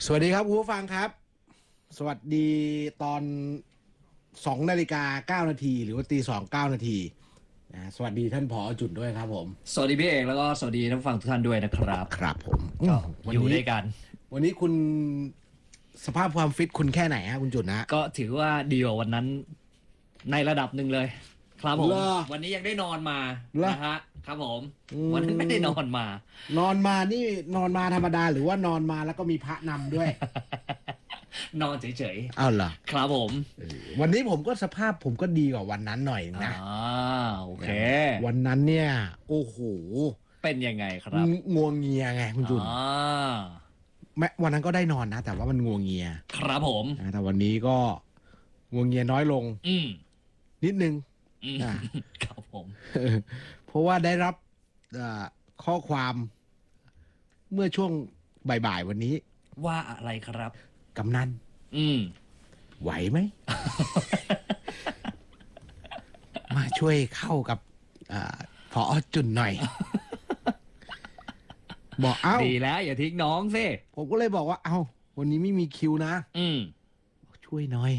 สวัสดีครับคุณผู้ฟังครับสวัสดีตอน2:09 นาทีหรือว่าตี 2:09 นาทีสวัสดีท่านผอ.จุดด้วยครับผมสวัสดีพี่เอกแล้วก็สวัสดีท่านผู้ฟังทุกท่านด้วยนะครับครับผมก็วันอยู่นี้ด้วยกันวันนี้คุณสภาพความฟิตคุณแค่ไหนฮะคุณจุดนะก็ถือว่าดีกว่าวันนั้นในระดับหนึ่งเลยครับผมวันนี้ยังได้นอนมานะฮะครับผมวันนั้นไม่ได้นอนมานอนมานี่นอนมาธรรมดาหรือว่านอนมาแล้วก็มีพระนำด้วยนอนเฉยอ้าวเหรอๆครับผมวันนี้ผมก็สภาพผมก็ดีกว่าวันนั้นหน่อยนะโอเควันนั้นเนี่ยโอ้โหเป็นยังไงครับงัวเงียไงคุณจุนแม้วันนั้นก็ได้นอนนะแต่ว่ามันงัวเงียครับผมแต่วันนี้ก็งัวเงียน้อยลงนิดนึงครับผมเพราะว่าได้รับข้อความเมื่อช่วงบ่ายๆวันนี้ว่าอะไรครับกำนันไหวไหม มาช่วยเข้ากับผอ.จุนหน่อย บอกเอ้าดีแล้วอย่าทิ้งน้องสิผมก็เลยบอกว่าเอ้าวันนี้ไม่มีคิวนะช่วยหน่อย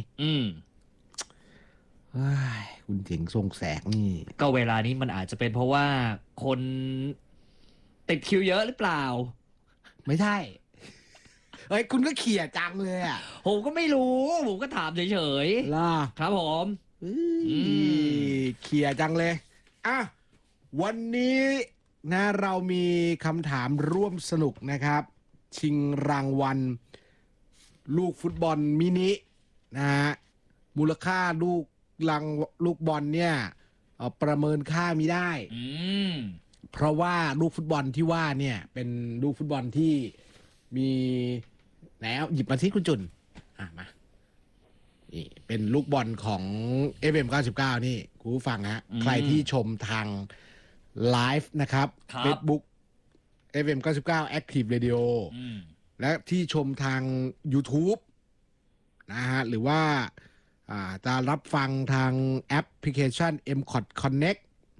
คุณเจ๋งทรงแสงนี่ก็เวลานี้มันอาจจะเป็นเพราะว่าคนติดคิวเยอะหรือเปล่าไม่ใช่เฮ้ยคุณก็เขี่ยจังเลยอ่ะผมก็ไม่รู้ผมก็ถามเฉยๆล่ะครับผมเขี่ยจังเลยอ่ะวันนี้นะเรามีคำถามร่วมสนุกนะครับชิงรางวัลลูกฟุตบอลมินินะฮะมูลค่าลูกบอลเนี่ยประเมินค่าไม่ได้เพราะว่าลูกฟุตบอลที่ว่าเนี่ยเป็นลูกฟุตบอลที่มีแล้วหยิบมาที่คุณจุนมานี่เป็นลูกบอลของ FM99 นี่คุณผู้ฟังฮะใครที่ชมทางไลฟ์นะครับ Facebook FM99 Active Radio และที่ชมทาง YouTube นะฮะหรือว่าจะรับฟังทางแอปพลิเคชัน MCOT Connect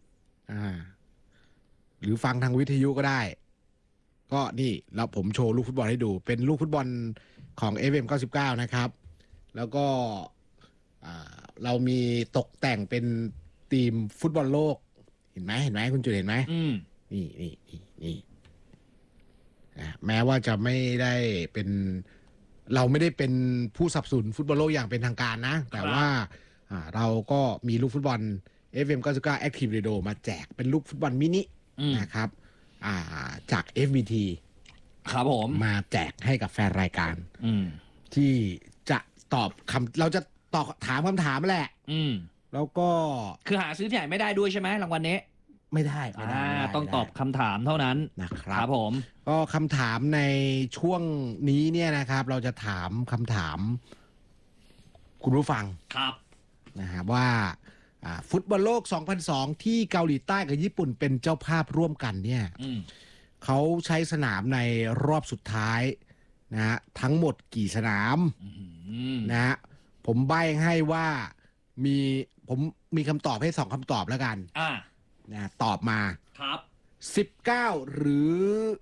หรือฟังทางวิทยุก็ได้ก็นี่แล้วผมโชว์ลูกฟุตบอลให้ดูเป็นลูกฟุตบอลของ FM99 นะครับแล้วก็เรามีตกแต่งเป็นทีมฟุตบอลโลกเห็นไหมคุณจุดเห็นไหมนี่แม้ว่าจะไม่ได้เป็นเราไม่ได้เป็นผู้สนับสนุนฟุตบอลโลกอย่างเป็นทางการนะแต่ว่าเราก็มีลูกฟุตบอล FM99 Active Radio มาแจกเป็นลูกฟุตบอลมินินะครับจาก FBT ครับผมมาแจกให้กับแฟนรายการที่จะตอบเราจะตอบถามคำถามแหละแล้วก็คือหาซื้อที่ไหนไม่ได้ด้วยใช่ไหมรางวัลนี้ไม่ได้ต้องตอบคำถามเท่านั้นนะครับผมก็คำถามในช่วงนี้เนี่ยนะครับเราจะถามคำถามคุณผู้ฟังครับนะครับว่าฟุตบอลโลก 2002 ที่เกาหลีใต้กับญี่ปุ่นเป็นเจ้าภาพร่วมกันเนี่ยเขาใช้สนามในรอบสุดท้ายนะฮะทั้งหมดกี่สนามนะฮะผมใบ้ให้ว่าผมมีคำตอบให้2คำตอบแล้วกันนะตอบมาครับ 19หรือ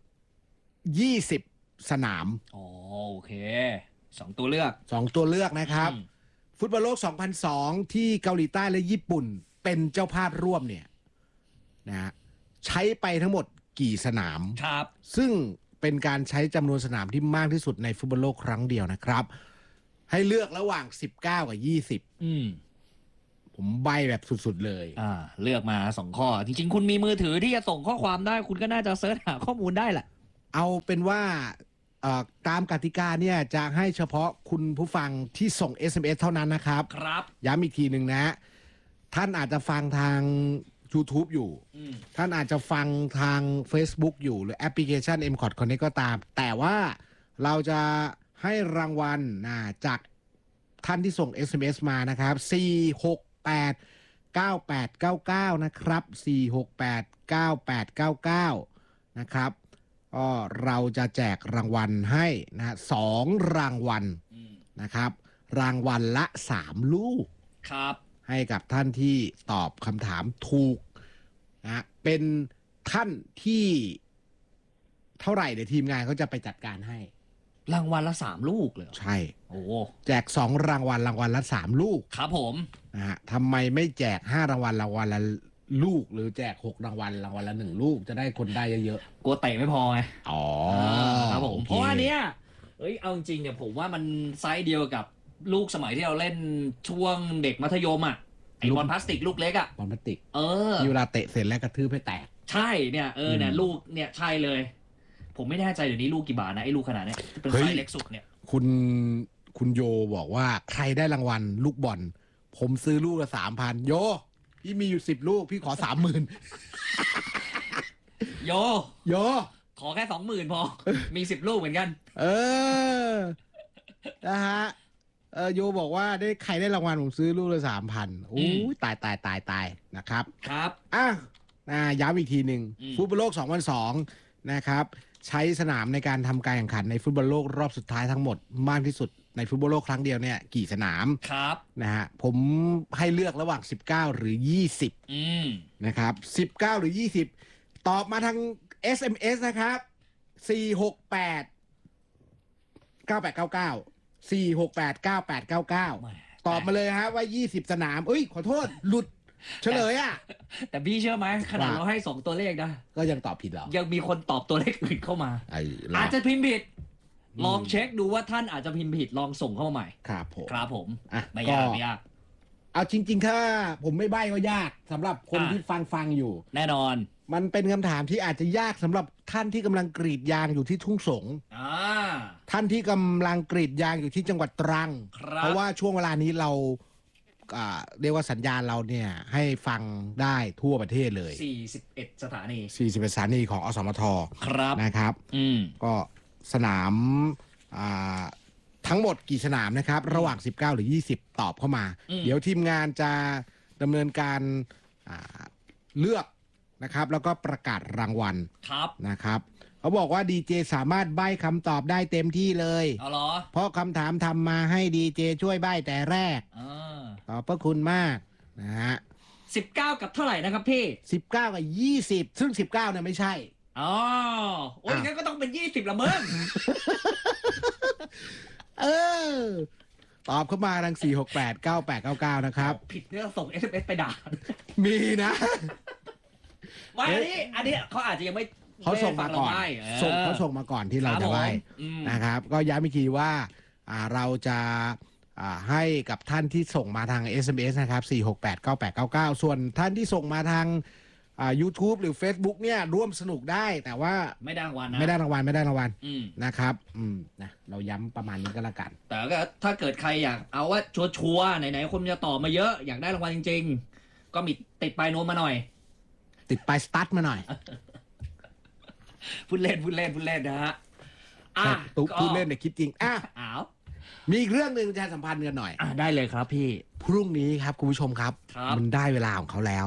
20สนามโอเค2ตัวเลือกนะครับฟุตบอลโลก 2002 ที่เกาหลีใต้และญี่ปุ่นเป็นเจ้าภาพร่วมเนี่ยนะใช้ไปทั้งหมดกี่สนามครับซึ่งเป็นการใช้จำนวนสนามที่มากที่สุดในฟุตบอลโลกครั้งเดียวนะครับให้เลือกระหว่าง19กับ20ผมใบแบบสุดๆเลยเลือกมา2ข้อจริงๆคุณมีมือถือที่จะส่งข้อความได้คุณก็น่าจะเสิร์ชหาข้อมูลได้แหละเอาเป็นว่าตามกติกาเนี่ยจะให้เฉพาะคุณผู้ฟังที่ส่ง SMS เท่านั้นนะครับย้ำอีกทีหนึ่งนะท่านอาจจะฟังทาง YouTube อยู่ท่านอาจจะฟังทาง Facebook อยู่หรือแอปพลิเคชัน MCOT Connect ก็ตามแต่ว่าเราจะให้รางวัลจากท่านที่ส่ง SMS มานะครับ4689899นะครับ4689899นะครับก็เราจะแจกรางวัลให้นะ2รางวัลนะครับรางวัลละ3ลูกครับให้กับท่านที่ตอบคำถามถูกนะเป็นท่านที่เท่าไหร่เดี๋ยวทีมงานเขาจะไปจัดการให้รางวัลละ3 ลูกเลยใช่โอ้แจก2 รางวัลละ3 ลูกครับผมนะฮะทำไมไม่แจก5 รางวัลละลูก หรือแจก6 รางวัลละ1 ลูกจะได้คนได้เยอะกลัวเตะไม่พอไงๆอ๋อครับผมโอคเพราะว่าเนี้ยเอาจริงเนี่ยผมว่ามันไซส์เดียวกับลูกสมัยที่เราเล่นช่วงเด็กมัธยมอ่ะไอบอลพลาสติกลูกเล็กอ่ะบอลพลาสติกที่เวลาเตะเสร็จแล้วกระทืบให้แตกใช่เนี่ยเนี่ยลูกเนี่ยใช่เลย ผมไม่แน่ใจเดี๋ยวนี้ลูกกี่บาทนะไอ้ลูกขนาดเนี้ยเป็นไซส์เล็กสุดเนี่ยคุณโยบอกว่าใครได้รางวัลลูกบอลผมซื้อลูกละ3,000โยพี่มีอยู่10 ลูกพี่ขอ 30,000 โยโยขอแค่ 20,000 พอ มี10 ลูกเหมือนกันนะฮะโยบอกว่าใครได้รางวัลผมซื้อลูกละ3,000โอ้ยตายนะครับครับย้ำอีกทีหนึ่งมฟุตบอลโลก 2002 นะครับ ใช้สนามในการทำการแข่งขันในฟุตบอลโลกรอบสุดท้ายทั้งหมดมากที่สุดในฟุตบอลโลกครั้งเดียวเนี่ยกี่สนามครับนะฮะผมให้เลือกระหว่าง19 หรือ 20 นะครับ 19 หรือ 20 ตอบมาทาง SMS นะครับ 468 9899 468 9899 ตอบมาเลยฮะว่า 20 สนามขอโทษ หลุดเฉลยอ่ะแต่พี่เชื่อไหมขนาดว่าเราให้2 ตัวเลขนะก็ยังตอบผิดเหรอยังมีคนตอบตัวเลขอื่นเข้ามาเหรอาจจะพิมพ์ผิดอืมลองเช็คดูว่าท่านอาจจะพิมพ์ผิดลองส่งเข้ามาใหม่ครับผมครับผมอ่ะไม่ยากไม่ยากเอาจริง ๆ ถ้าผมไม่ใบ้ก็ยากสำหรับคนที่ฟังอยู่แน่นอนมันเป็นคำถามที่อาจจะยากสำหรับท่านที่กำลังกรีดยางอยู่ที่ทุ่งสง ท่านที่กำลังกรีดยางอยู่ที่จังหวัดตรังครับเพราะว่าช่วงเวลานี้เราเรียกว่าสัญญาณเราเนี่ยให้ฟังได้ทั่วประเทศเลย 41 สถานี 41 สถานีของอสมทครับนะครับ ก็สนามทั้งหมดกี่สนามนะครับ ระหว่าง 19 หรือ 20 ตอบเข้ามา เดี๋ยวทีมงานจะดำเนินการเลือกนะครับ แล้วก็ประกาศรางวัลครับนะครับเขาบอกว่าดีเจสามารถใบ้คำตอบได้เต็มที่เลยเอาเหรอเพราะคำถามทำมาให้ดีเจช่วยใบ้แต่แรก ขอบพระคุณมากนะฮะ 19 กับเท่าไหร่นะครับพี่ 19 กับ 20 ซึ่ง 19เนี่ยไม่ใช่อ๋อโอ้ยงั้นก็ต้องเป็น 20 ละเบิ้งตอบเข้ามาทาง 468 9899 นะครับผิดเนี่ยส่ง SMS ไปด่ามีนะไม่อันนี้เขาอาจจะยังไม่เขาส่งมาก่อนได้ฟังเราใบ้เขาส่งมาก่อนที่เราจะไหว้ครับผมนะครับ ก็ย้ำอีกทีว่าเราจะให้กับท่านที่ส่งมาทาง SMS นะครับ 4689899 ส่วนท่านที่ส่งมาทางYouTube หรือ Facebook เนี่ยร่วมสนุกได้แต่ว่าไม่ได้รางวัลนะไม่ได้รางวัลนะครับ นะเราย้ำประมาณนี้ก็แล้วกันแต่ก็ถ้าเกิดใครอยากเอาว่าชัวร์ๆไหนๆคนจะตอบมาเยอะอยากได้รางวัลจริงๆ ก็มีติดปลายโน้มมาหน่อยติดปลายสตาร์ทมาหน่อยพูดเล่นนะฮะตุ๊พูดเล่นแต่คิดจริงอ้าวมีอีกเรื่องหนึ่งประชาสัมพันธ์กันหน่อยได้เลยครับพี่พรุ่งนี้ครับคุณผู้ชมครับครับมันได้เวลาของเขาแล้ว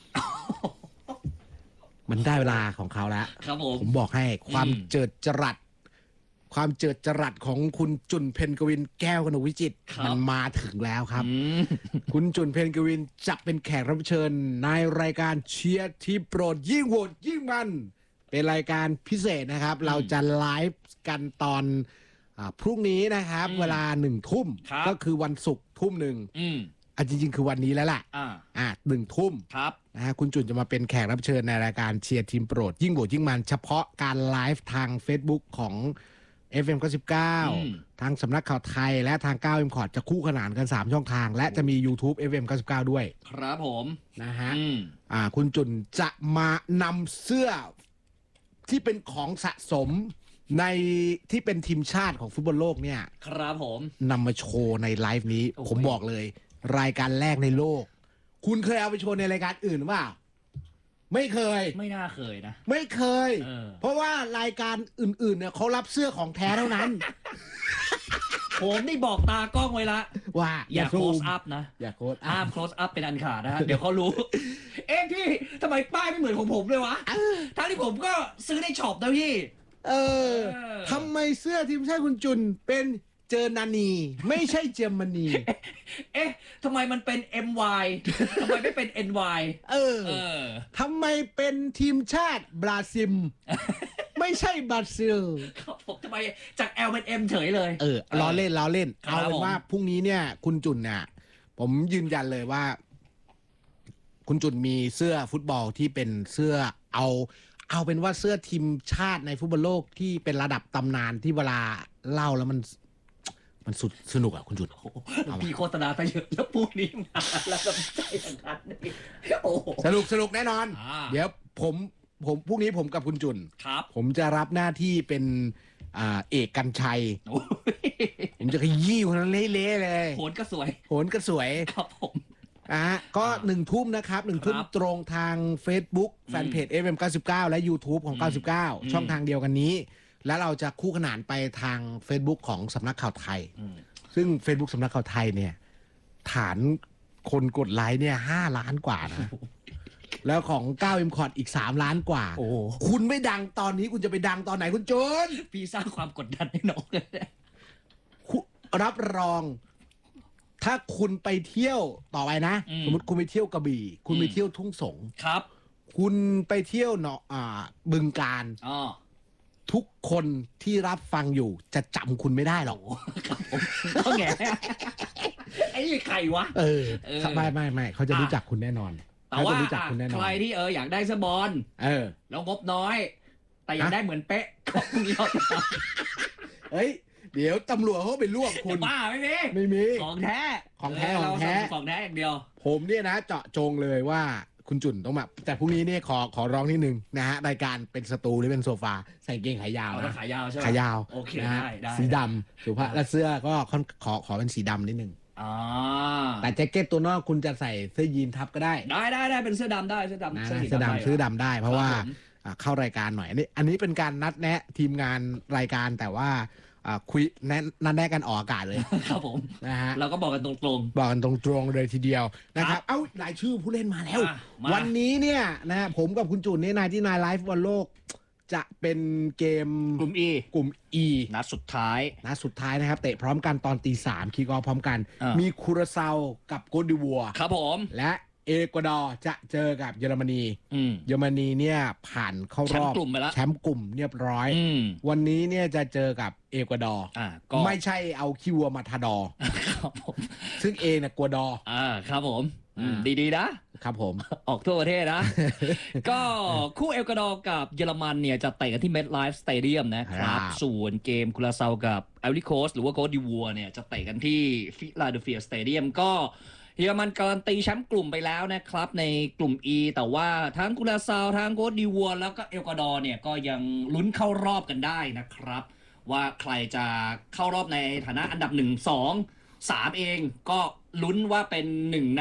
มันได้เวลาของเขาแล้วครับผมผมบอกให้ความเจิดจรัสของคุณจุนเพนกวินแก้วกนกวิจิตรมันมาถึงแล้วครับ คุณจุนเพนกวินจะเป็นแขกรับเชิญในรายการเชียร์ทีมโปรดยิ่งโหดยิ่งมัน เป็นรายการพิเศษนะครับ เราจะไลฟ์กันตอนพรุ่งนี้นะครับ เวลา1 ทุ่มก็คือวันศุกร์ทุ่มหนึ่งจริงๆคือวันนี้แล้วล่ะ1 ทุ่มครับนะฮะคุณจุนจะมาเป็นแขกรับเชิญในรายการเชียร์ทีมโปรดยิ่งโหดยิ่งมันเฉพาะการไลฟ์ทาง Facebook ของ FM 99ทางสำนักข่าวไทยและทาง9 M คอร์ดจะคู่ขนานกัน 3 ช่องทาง และจะมี YouTube FM 99ด้วยครับผมนะฮะคุณจุนจะมานำเสื้อที่เป็นของสะสมในที่เป็นทีมชาติของฟุตบอลโลกเนี่ยครับผมนำมาโชว์ในไลฟ์นี้ ผมบอกเลย รายการแรกในโลก คุณเคยเอาไปโชว์ในรายการอื่นหรือเปล่าไม่เคยไม่น่าเคยนะไม่เคย เพราะว่ารายการอื่นๆเนี่ยเขารับเสื้อของแท้เท่านั้นผมนี่บอกตากล้องไว้ละว่าอย่า close up นะอย่าโคตรห้าม close up เป็นอันขาดนะฮะ เดี๋ยวเขารู้ พี่ทำไมป้ายไม่เหมือนของผมเลยวะ ทั้งที่ผมก็ซื้อในช็อปนะพี่ทำไมเสื้อทีมชาติคุณจุนเป็นเจอนานี ไม่ใช่เจอร์มนีทำไมมันเป็น MY ทำไมไม่เป็น NY ทำไมเป็นทีมชาติบราซิล ไม่ไม่ใช่บราซิลครับผมทำไมจาก L เป็น M เฉยเลยล้อเล่นเอาเป็นว่าพรุ่งนี้เนี่ยคุณจุนเนี่ยผมยืนยันเลยว่าคุณจุนมีเสื้อฟุตบอลที่เป็นเสื้อเอาเป็นว่าเสื้อทีมชาติในฟุตบอลโลกที่เป็นระดับตำนานที่เวลาเล่าแล้วมันสุดสนุกอ่ะคุณจุนพี่โฆษณาไปเยอะแล้วพวกนี้มาแล้วก็ใจอย่างนั้นโอ้สนุกแน่นอนเดี๋ยวผมพรุ่งนี้ผมกับคุณจุนครับผมจะรับหน้าที่เป็นเอกกันชัยผมจะขยี้คนนั้นเละๆเลยโหนก็สวยครับผมก็1 ทุ่มนะครับ1 ทุ่มตรงทาง Facebook แฟนเพจ FM99 และ YouTube ของ99ช่องทางเดียวกันนี้แล้วเราจะคู่ขนานไปทาง Facebook ของสำนักข่าวไทยซึ่ง Facebook สำนักข่าวไทยเนี่ยฐานคนกดไลค์เนี่ย5 ล้านกว่านะแล้วของ9 M Cot อีก3 ล้านกว่าคุณไม่ดังตอนนี้คุณจะไปดังตอนไหนคุณโจนพี่สร้างความกดดันให้น้องเลยรับรองถ้าคุณไปเที่ยวต่อไปนะสมมติคุณไปเที่ยวกระบี่คุณไปเที่ยวทุ่งสงครับคุณไปเที่ยวบึงกาฬทุกคนที่รับฟังอยู่จะจำคุณไม่ได้หรอกครับผมก็แง่ไอ้ใครวะไม่เขาจะรู้จักคุณแน่นอนแต่ว่าใครที่อยากได้เสื้อบอลแล้วงบน้อยแต่อยากได้เหมือนเป๊ะก็มียอดเฮ้ยเดี๋ยวตำรวจเขาไปลวกคุณบ้าไม่มีของแท้อย่างเดียวผมเนี่ยนะเจาะจงเลยว่าคุณจุนต้องมาแต่พรุ่งนี้เนี่ยขอร้องนิดนึงนะฮะรายการเป็นสตูหรือเป็นโซฟาใส่เกงขายาวนะขายาวใช่ไหมขายาวโอเคได้สีดำสุภาพและเสื้อก็ขอเป็นสีดำนิดนึงแต่แจ็คเก็ตตัวนอกคุณจะใส่เสื้อยีนทับก็ได้เป็นเสื้อดำได้เสื้อดำซื้อดำได้เพราะว่าเข้ารายการหน่อยอันนี้เป็นการนัดแนะทีมงานรายการแต่ว่าคุยนัดแนะกันออกอากาศเลยครับผมนะฮะเราก็บอกกันตรงเลยทีเดียวนะครับรายชื่อผู้เล่นมาแล้ววันนี้เนี่ยนะผมกับคุณจุนเนี่ยนายที่นายไลฟ์บอลโลกจะเป็นเกมกลุ่ม E นัดสุดท้ายนะครับเตะพร้อมกันตอน 3:00 คีกอพร้อมกันมีคูราซาวกับโกดิวัวครับผมและเอกวาดอร์จะเจอกับเยอรมนีเนี่ยผ่านเข้ารอบแชมป์กลุ่มเรียบร้อยวันนี้เนี่ยจะเจอกับเอกวาดอร์ไม่ใช่เอาคิวัวมาทาดอซึ่งเนี่ยกัวดอครับผมดีๆนะครับผมออกทั่วประเทศนะ ก็คู่เอกวาดอร์กับเยอรมันเนี่ยจะเตะกันที่ MetLife Stadium นะครับส่วนเกมคูราซาวกับไอริโคสหรือว่าโกดิวัวเนี่ยจะเตะกันที่ฟิลาเดลเฟียสเตเดียมก็เยอรมันการันตีแชมป์กลุ่มไปแล้วนะครับในกลุ่ม E แต่ว่าทั้งคูราซาวทั้งโกดิวัวแล้วก็เอกวาดอร์เนี่ยก็ยังลุ้นเข้ารอบกันได้นะครับว่าใครจะเข้ารอบในฐานะอันดับ1 2 3เองก็ลุ้นว่าเป็น1ใน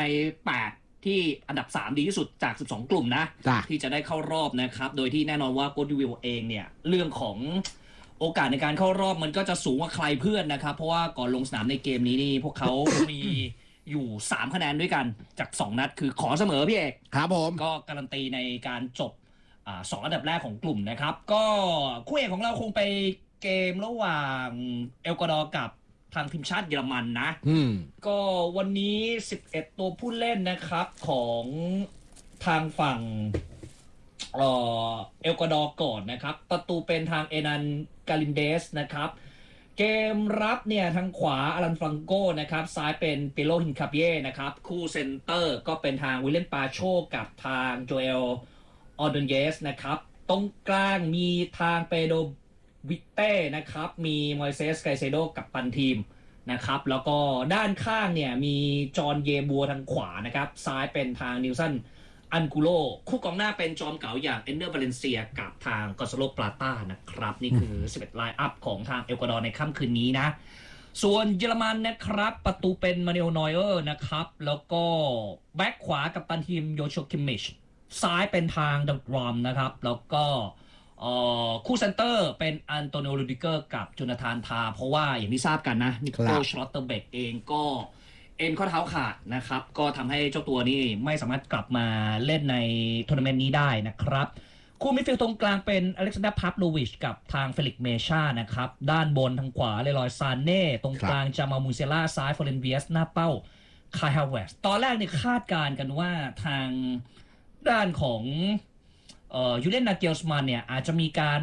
8ที่อันดับ3ดีที่สุดจาก12กลุ่มนะที่จะได้เข้ารอบนะครับโดยที่แน่นอนว่าโกดิวัวเองเนี่ยเรื่องของโอกาสในการเข้ารอบมันก็จะสูงกว่าใครเพื่อนนะครับเพราะว่าก่อนลงสนามในเกมนี้นี่พวกเขา มีอยู่3คะแนนด้วยกันจาก2นัดคือขอเสมอพี่เอกครับผมก็การันตีในการจบ2อันดับแรกของกลุ่มนะครับก็คู่เอกของเราคงไปเกมระหว่างเอกวาดอร์กับทางทีมชาติเยอรมันนะก็วันนี้11ตัวผู้เล่นนะครับของทางฝั่งเอลกวาดอร์ก่อนนะครับประตูเป็นทางเอนันกาลินเดสนะครับเกมรับเนี่ยทางขวาอารันฟรังโกนะครับซ้ายเป็นเปโลฮินคาเปียนะครับคู่เซนเตอร์ก็เป็นทางวิลเลนปาโชกับทางโจเอลออดอนเยสนะครับตรงกลางมีทางเปโดวิเต้นะครับมีมอยเซสไกเซโดกับปันทีมนะครับแล้วก็ด้านข้างเนี่ยมีจอห์นเยบัวทางขวานะครับซ้ายเป็นทางนิวสันอันกุโลคู่กองหน้าเป็นจอมเก๋าอย่างเอนเนอร์บาเลนเซียกับทางกอสโลปลาต้านะครับนี่คือ11ไลน์อัพของทางเอกวาดอร์ในค่ำคืนนี้นะส่วนเยอรมันนะครับประตูเป็นมาเนลนอยเออร์นะครับแล้วก็แบ็คขวากับตันทีมโยโชคิมมิชซ้ายเป็นทางดักรอมนะครับแล้วก็คู่เซนเตอร์เป็นอันโตนิโอ รูดิเกอร์กับโจนาธานทาเพราะว่าอย่างที่ทราบกันนะนิโคลชลอตเตอร์เบกเองก็เอ็นข้อเท้าขาดนะครับก็ทำให้เจ้าตัวนี้ไม่สามารถกลับมาเล่นในทัวร์นาเมนต์นี้ได้นะครับคู่มิดฟิลด์ตรงกลางเป็นอเล็กซานเดอร์ พาฟโลวิชกับทางเฟลิกซ์ เมชานะครับด้านบนทางขวาเลรอย ซานเน่ตรงกลางจามามูเซล่าซ้ายฟอเรนเวียสหน้าเป้าคายฮาวเวสตอนแรกเนี่ยคาดการณ์กันว่าทางด้านของยูเลียน นาเกลสมันเนี่ยอาจจะมีการปรับ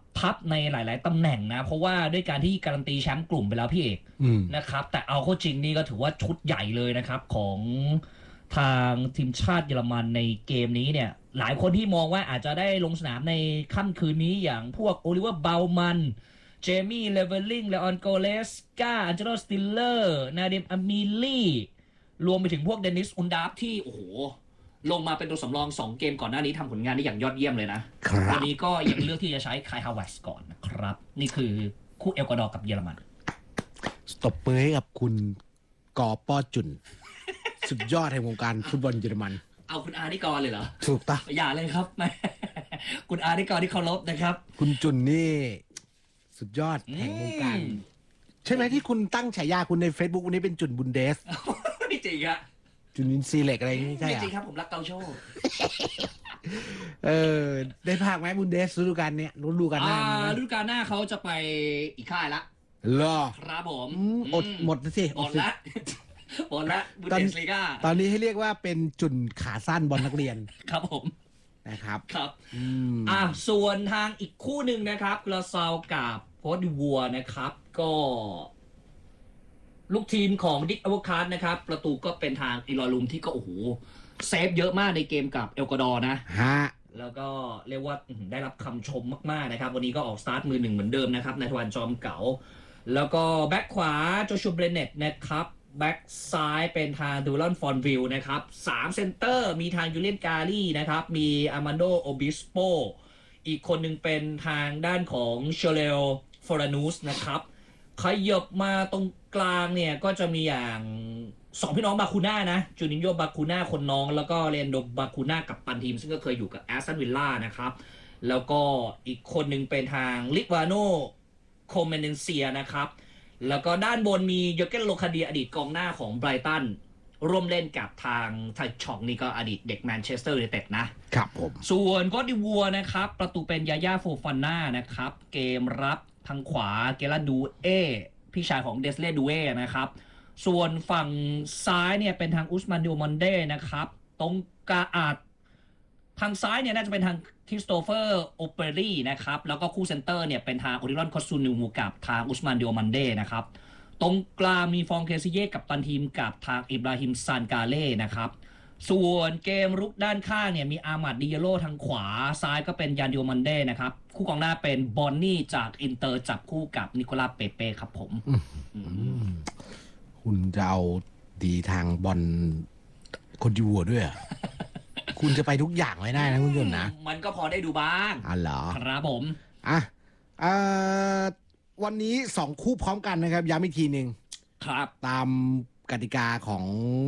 ทับในหลายๆตำแหน่งนะเพราะว่าด้วยการที่การันตีแชมป์กลุ่มไปแล้วพี่เอกนะครับแต่เอาเข้าจริงนี่ก็ถือว่าชุดใหญ่เลยนะครับของทางทีมชาติเยอรมันในเกมนี้เนี่ยหลายคนที่มองว่าอาจจะได้ลงสนามในค่ำคืนนี้อย่างพวกโอลิเวอร์เบลมันเจมี่เลเวลลิงเลออนโกเลสกาอันเจโลสติลเลอร์นาเดมอามิลี่รวมไปถึงพวกเดนิสอุนดาฟที่โอ้โหลงมาเป็นตัวสำรอง2เกมก่อนหน้านี้ทำผลงานได้อย่างยอดเยี่ยมเลยนะวันนี้ก็ยังเลือกที่จะใช้คายฮาวเวร์สก่อนนะครับนี่คือคู่เอลกวาดอร์กับเยอรมันตบมือให้กับคุณกอป้อจุนสุดยอดแห่งวงการฟุตบอลเยอรมันเอาคุณอาร์นิกรเลยเหรอถูกต้องอย่าเลยครับคุณอาร์นิกรที่เคารพนะครับคุณจุนนี่สุดยอดแห่งวงการใช่ไหมที่คุณตั้งฉายาคุณใน Facebook วันนี้เป็นจุนบุนเดสไม่จริงอะจุนอินซีเล็กอะไรนี่ใช่ไม่จริงครับผมรักเกาโชได้ภาคไหมบุนเดสฤดูกาลเนี้ยฤดูกาลหน้าฤดูกาลหน้าเขาจะไปอีกค่ายละเหรอครับผมอดหมดสิหมดละบุนเดสลีกาตอนนี้ให้เรียกว่าเป็นจุนขาสั้นบอลนักเรียนครับผมนะครับครับส่วนทางอีกคู่หนึ่งนะครับกราซาวกับโพสดิวัวนะครับก็ลูกทีมของดิกอเวอร์คาร์ดนะครับประตูก็เป็นทางอิลอลุมที่ก็โอ้โหเซฟเยอะมากในเกมกับเอลกวาดอร์นะแล้วก็เรียกว่าได้รับคำชมมากๆนะครับวันนี้ก็ออกสตาร์ทมือหนึ่งเหมือนเดิมนะครับนายทวันจอมเก๋าแล้วก็แบ็คขวาโจชูเบรเนตนะครับแบ็คซ้ายเป็นทางดูลอนฟอนวิลนะครับ3เซนเตอร์มีทางยูเลียนกาลี่นะครับมีอาร์มานโดโอบิสโปอีกคนหนึ่งเป็นทางด้านของเชเลลฟอรานูสนะครับขยับมาตรงกลางเนี่ยก็จะมีอย่าง2พี่น้องบาคูน่านะจูนินโญบาคูน่าคนน้องแล้วก็เรนโดบาคูน่ากับปันทีมซึ่งก็เคยอยู่กับแอสตันวิลล่านะครับแล้วก็อีกคนหนึ่งเป็นทางลิกวาโนโคเมเนเซียนะครับแล้วก็ด้านบนมีโยเกนโลคาเดียอดีตกองหน้าของไบรตันร่วมเล่นกับทางช่องนี่ก็อดีตเด็กแมนเชสเตอร์ยูไนเต็ดนะครับผมส่วนโคดิวัวนะครับประตูเป็นยาย่าโฟฟาน่านะครับเกมรับทางขวาเกลาดูเอพี่ชายของเดสเลดูเอนะครับส่วนฝั่งซ้ายเนี่ยเป็นทางอุสมานดิโอมอนเดนะครับตรงกาอาดทางซ้ายเนี่ยน่าจะเป็นทางคริสโตเฟอร์โอเปอรี่นะครับแล้วก็คู่เซนเตอร์เนี่ยเป็นทางโอริลอนคอสซูนูมูกับทางอุสมานดิโอมันเดนะครับตรงกลางมีฟองเคซิเย่กับตันทีมกับทางอิบราฮิมซานกาเล่นะครับส่วนเกมรุกด้านข้างเนี่ยมีอามัดดิเยโลทางขวาซ้ายก็เป็นยานดิโอมันเดนะครับคู่กองหน้าเป็นบอนนี่จากอินเตอร์จับคู่กับนิโคลาเปเป้ครับผมคุณจะเอาดีทางบอลคนดิวัวด้วยคุณจะไปทุกอย่างไม่ได้นะคุณผู้ชมนะมันก็พอได้ดูบ้างเหรอครับผมวันนี้2คู่พร้อมกันนะครับย้ำอีกทีหนึ่งครับตามกติกาของ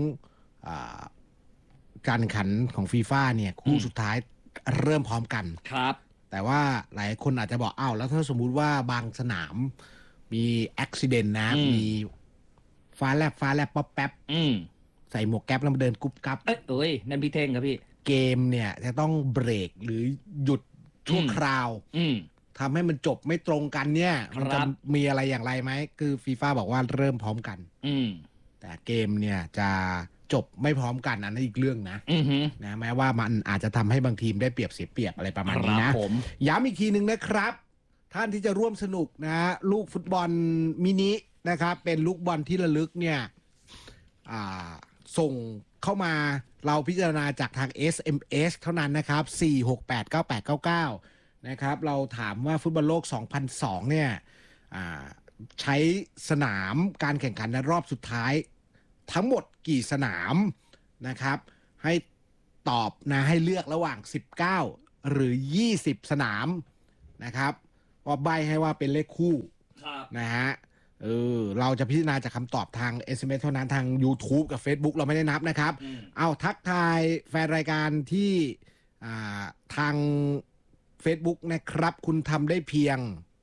การแข่งขันของฟีฟ่าเนี่ยคู่สุดท้ายเริ่มพร้อมกันครับแต่ว่าหลายคนอาจจะบอกอ้าวแล้วถ้าสมมุติว่าบางสนามมีอุบิเหตุนะมีฟ้าแลบป๊อปแป๊บใส่หมวกแก๊ปแล้วมาเดินกุ๊บกับนั่นพี่เท่งครับพี่เกมเนี่ยจะต้องเบรกหรือหยุดชั่วคราวทำให้มันจบไม่ตรงกันเนี่ยมันจะมีอะไรอย่างไรไหมคือฟีฟ่าบอกว่าเริ่มพร้อมกันแต่เกมเนี่ยจะจบไม่พร้อมกันอันนั้นอีกเรื่องนะแม้ว่ามันอาจจะทำให้บางทีมได้เปรียบเสียเปรียบอะไรประมาณนี้นะย้ำอีกทีหนึ่งนะครับท่านที่จะร่วมสนุกนะลูกฟุตบอลมินินะครับเป็นลูกบอลที่ระลึกเนี่ยส่งเข้ามาเราพิจารณาจากทาง SMS เท่านั้นนะครับ4689899นะครับเราถามว่าฟุตบอลโลก2002เนี่ยใช้สนามการแข่งขันในรอบสุดท้ายทั้งหมดกี่สนามนะครับให้ตอบนะให้เลือกระหว่าง19หรือ20สนามนะครับว่าใบให้ว่าเป็นเลขคู่นะฮะเราจะพิจารณาจากคำตอบทาง SMS เท่านั้นทาง YouTube กับ Facebook เราไม่ได้นับนะครับเอาทักทายแฟนรายการที่ทาง Facebook นะครับคุณทำได้เพียง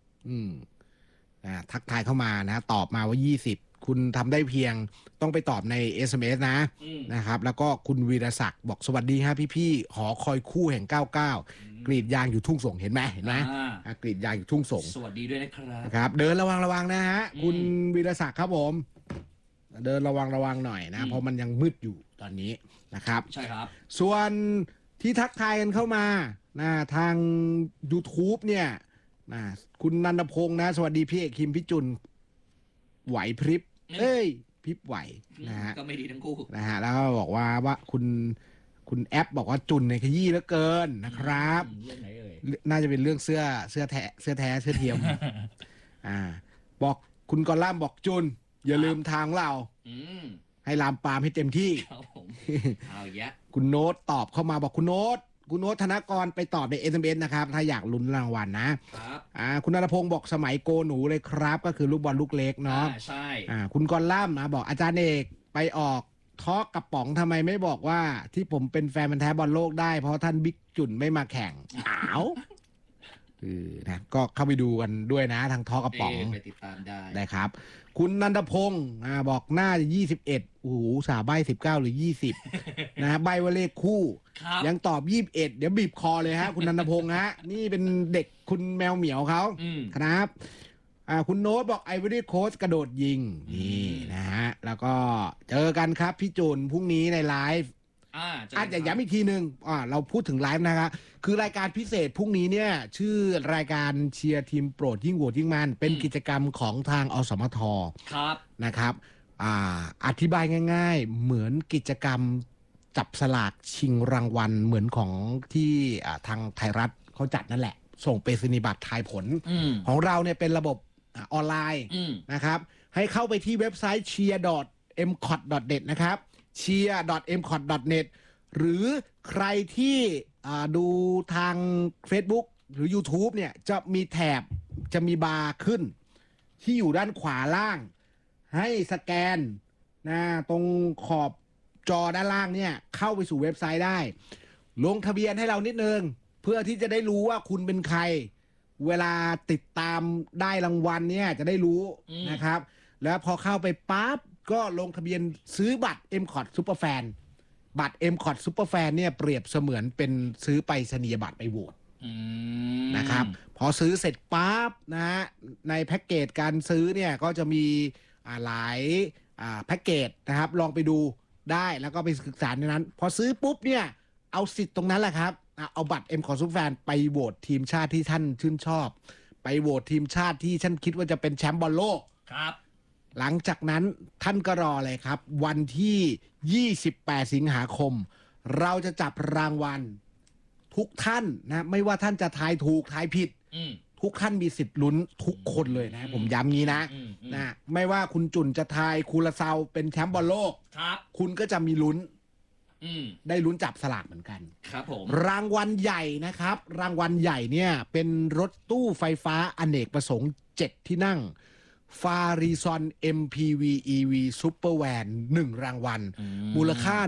ทักทายเข้ามานะตอบมาว่า20คุณทำได้เพียงต้องไปตอบใน SMS นะครับแล้วก็คุณวีรศักดิ์บอกสวัสดีฮะพี่ๆหอคอยคู่แห่ง99กรีดยางอยู่ทุ่งส่งเห็นไหมกรีดยางอยู่ทุ่งส่งสวัสดีด้วยนะครับครับเดินระวังนะฮะคุณวีรศักดิ์ครับผมเดินระวังหน่อยนะเพราะมันยังมืดอยู่ตอนนี้นะครับใช่ครับส่วนที่ทักทายกันเข้ามานะทาง YouTube เนี่ยนะคุณนันทพงศ์นะสวัสดีพี่เอกคิมพี่จุนไหวพริบเอ้ยพริบไหวนะฮะก็ไม่ดีทั้งคู่นะฮะแล้วก็บอกว่าคุณแอปบอกว่าจุนในขยี้เหลือเกินนะครับเรื่องไหนเอ่ยน่าจะเป็นเรื่องเสื้อแท้เสื้อเทียม บอกคุณกอล่ามบอกจุนอย่าลืมทางเราให้ลามปามให้เต็มที่ครับผมเอาแยะคุณโน้ตตอบเข้ามาบอกคุณโน้ตธนกรไปตอบใน SMS นะครับถ้าอยากลุ้นรางวัลนะครับคุณนรพงศ์บอกสมัยโกหนูเลยครับก็คือลูกบอลลูกเล็กเนาะใช่คุณกอล่ามบอกอาจารย์เอกไปออกทอล์กกับป๋องทำไมไม่บอกว่าที่ผมเป็นแฟนมันแท้บอลโลกได้เพราะท่านบิ๊กจุนไม่มาแข่งนะก็เข้าไปดูกันด้วยนะทางทอล์กกับป๋องไปติดตามได้ครับคุณนันทพงศ์บอกหน้า21โอ้โหสาใบ19หรือ20นะใบว่าเลขคู่ยังตอบ21เดี๋ยวบีบคอเลยฮะคุณนันทพงศ์ฮะนี่เป็นเด็กคุณแมวเหมียวเขาครับคุณโน้ตบอกไอวอรี่โค้ชกระโดดยิงนี่นะฮะแล้วก็เจอกันครับพี่จุนพรุ่งนี้ในไลฟ์อาจจะย้ำอีกทีนึงเราพูดถึงไลฟ์นะครับคือรายการพิเศษพรุ่งนี้เนี่ยชื่อรายการเชียร์ทีมโปรดยิ่งโหวตยิ่งมันเป็นกิจกรรมของทางอสมทนะครับอธิบายง่ายๆเหมือนกิจกรรมจับสลากชิงรางวัลเหมือนของที่ทางไทยรัฐเขาจัดนั่นแหละส่งไปรษณียบัตรทายผลของเราเนี่ยเป็นระบบออนไลน์นะครับให้เข้าไปที่เว็บไซต์ cheer.mcot.net นะครับ cheer.mcot.net หรือใครที่ดูทาง Facebook หรือ YouTube เนี่ยจะมีแถบจะมีบาร์ขึ้นที่อยู่ด้านขวาล่างให้สแกนนะตรงขอบจอด้านล่างเนี่ยเข้าไปสู่เว็บไซต์ได้ลงทะเบียนให้เรานิดนึงเพื่อที่จะได้รู้ว่าคุณเป็นใครเวลาติดตามได้รางวัลเนี่ยจะได้รู้นะครับแล้วพอเข้าไปปั๊บก็ลงทะเบียนซื้อบัตร MCOT Superfan บัตร MCOT Superfan เนี่ยเปรียบเสมือนเป็นซื้อไปรษณียบัตรไปโหวตนะครับพอซื้อเสร็จปั๊บนะฮะในแพ็กเกจการซื้อเนี่ยก็จะมีหลายแพ็กเกจนะครับลองไปดูได้แล้วก็ไปศึกษาในนั้นพอซื้อปุ๊บเนี่ยเอาสิทธิ์ตรงนั้นแหละครับเอาบัตร MCOT Superfan ไปโหวตทีมชาติที่ท่านชื่นชอบไปโหวตทีมชาติที่ท่านคิดว่าจะเป็นแชมป์บอลโลกครับหลังจากนั้นท่านก็รอเลยครับวันที่28สิงหาคมเราจะจับรางวัลทุกท่านนะไม่ว่าท่านจะทายถูกทายผิดทุกท่านมีสิทธิ์ลุ้นทุกคนเลยนะผมย้ำงี้นะไม่ว่าคุณจุนจะทายคูลาซาวเป็นแชมป์บอลโลกคุณก็จะมีลุ้นได้ลุ้นจับสลากเหมือนกันครับผมรางวัลใหญ่นะครับรางวัลใหญ่เนี่ยเป็นรถตู้ไฟฟ้าอเนกประสงค์7ที่นั่งฟาริซอน MPV EV Super Van 1รางวัลมูลค่า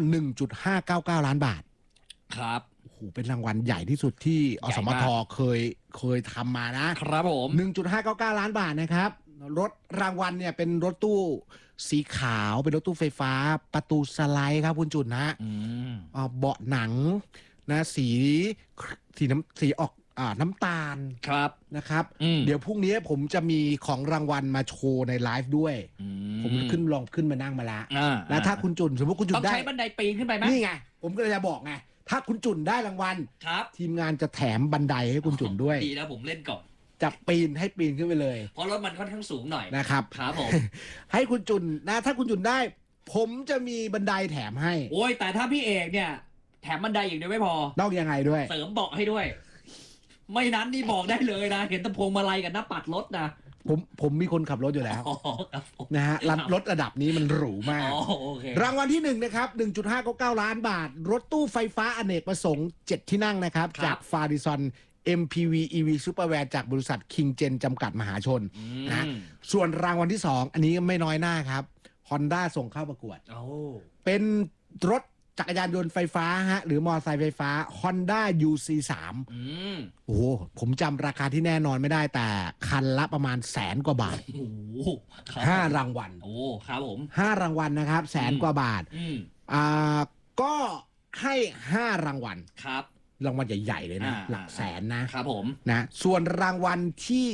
1.599 ล้านบาทครับโอ้โหเป็นรางวัลใหญ่ที่สุดที่อสมทเคยทำมานะครับผม 1.599 ล้านบาทนะครับรถรางวัลเนี่ยเป็นรถตู้สีขาวเป็นรถตู้ไฟฟ้าประตูสไลด์ครับคุณจุนนะเบาะหนังนะสีออกน้ำตาลครับนะครับเดี๋ยวพรุ่งนี้ผมจะมีของรางวัลมาโชว์ในไลฟ์ด้วยผมลองขึ้นมานั่งมาแล้วถ้าคุณจุนสมมติคุณจุนได้ต้องใช้บันไดปีนขึ้นไปไหมนี่ไงผมก็เลยจะบอกไงถ้าคุณจุนได้รางวัลทีมงานจะแถมบันไดให้คุณจุนด้วยดีแล้วผมเล่นก่อนจะปีนขึ้นไปเลยเพราะรถมันค่อนข้างสูงหน่อยนะครับครับผมให้คุณจุนนะถ้าคุณจุนได้ผมจะมีบันไดแถมให้โอ้ยแต่ถ้าพี่เอกเนี่ยแถมบันไดอย่างเดียวไม่พอต้องยังไงด้วยเสริมเบาะให้ด้วยไม่นั้นนี่บอกได้เลยนะเห็นตะพวงมาลัยกับหน้าปัดรถนะผมมีคนขับรถอยู่แล้วนะฮะรถระดับนี้มันหรูมากรางวัลที่1นะครับ 1.599 ล้านบาทรถตู้ไฟฟ้าอเนกประสงค์7ที่นั่งนะครับจากฟาริซอน MPV EV Supervan จากบริษัท King Gen จำกัดมหาชนนะส่วนรางวัลที่2อันนี้ไม่น้อยหน้าครับ Honda ส่งเข้าประกวดเป็นรถจักรยานยนต์ไฟฟ้าฮะหรือมอเตอร์ไซค์ไฟฟ้า Honda UC3 โอ้โหผมจำราคาที่แน่นอนไม่ได้แต่คันละประมาณ100,000 กว่าบาท5 รางวัลโอ้ครับผม 5 รางวัลนะครับ100,000 กว่าบาทก็ให้5 รางวัลครับรางวัลใหญ่ๆเลยนะหลักแสนนะครับผมนะส่วนรางวัลที่